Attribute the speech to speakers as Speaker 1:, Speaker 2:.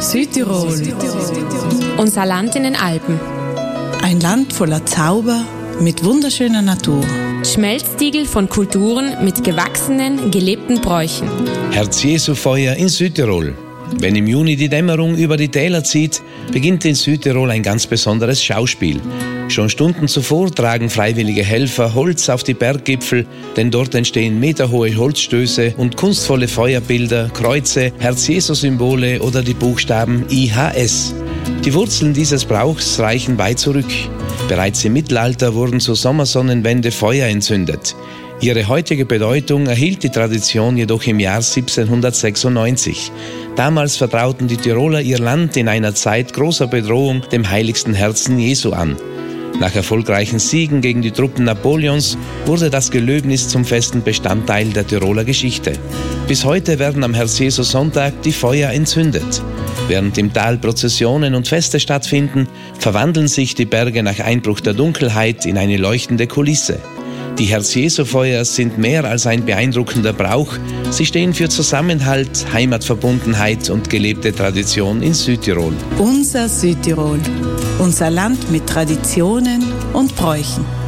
Speaker 1: Südtirol.
Speaker 2: Unser Land in den Alpen.
Speaker 1: Ein Land voller Zauber mit wunderschöner Natur.
Speaker 2: Schmelztiegel von Kulturen mit gewachsenen, gelebten Bräuchen.
Speaker 3: Herz-Jesu-Feuer in Südtirol. Wenn im Juni die Dämmerung über die Täler zieht, beginnt in Südtirol ein ganz besonderes Schauspiel. Schon Stunden zuvor tragen freiwillige Helfer Holz auf die Berggipfel, denn dort entstehen meterhohe Holzstöße und kunstvolle Feuerbilder, Kreuze, Herz-Jesu-Symbole oder die Buchstaben IHS. Die Wurzeln dieses Brauchs reichen weit zurück. Bereits im Mittelalter wurden zur Sommersonnenwende Feuer entzündet. Ihre heutige Bedeutung erhielt die Tradition jedoch im Jahr 1796. Damals vertrauten die Tiroler ihr Land in einer Zeit großer Bedrohung dem heiligsten Herzen Jesu an. Nach erfolgreichen Siegen gegen die Truppen Napoleons wurde das Gelöbnis zum festen Bestandteil der Tiroler Geschichte. Bis heute werden am Herz-Jesu-Sonntag die Feuer entzündet. Während im Tal Prozessionen und Feste stattfinden, verwandeln sich die Berge nach Einbruch der Dunkelheit in eine leuchtende Kulisse. Die Herz-Jesu-Feuer sind mehr als ein beeindruckender Brauch. Sie stehen für Zusammenhalt, Heimatverbundenheit und gelebte Tradition in Südtirol.
Speaker 1: Unser Südtirol. Unser Land mit Traditionen und Bräuchen.